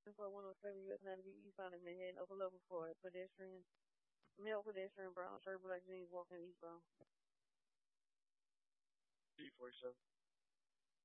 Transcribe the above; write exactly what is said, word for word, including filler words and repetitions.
for one oh seven U S ninety eastbound in Manhattan, upper level for a pedestrian, male pedestrian, brown shirt, black jeans, walking eastbound. three forty-seven.